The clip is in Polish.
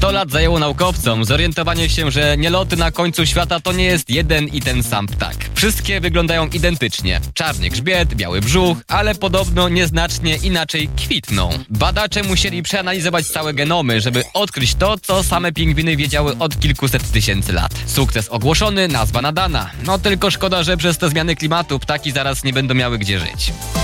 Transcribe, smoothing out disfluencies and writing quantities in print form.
100 lat zajęło naukowcom zorientowanie się, że nieloty na końcu świata to nie jest jeden i ten sam ptak. Wszystkie wyglądają identycznie. Czarny grzbiet, biały brzuch, ale podobno nieznacznie inaczej kwitną. Badacze musieli przeanalizować całe genomy, żeby odkryć to, co same pingwiny wiedziały od kilkuset tysięcy lat. Sukces ogłoszony, nazwa nadana. No tylko szkoda, że przez te zmiany klimatu ptaki zaraz nie będą miały gdzie żyć.